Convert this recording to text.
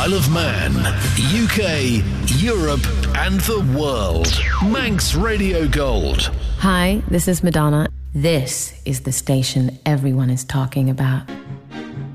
Isle of Man, UK, Europe, and the world. Manx Radio Gold. Hi, this is Madonna. This is the station everyone is talking about.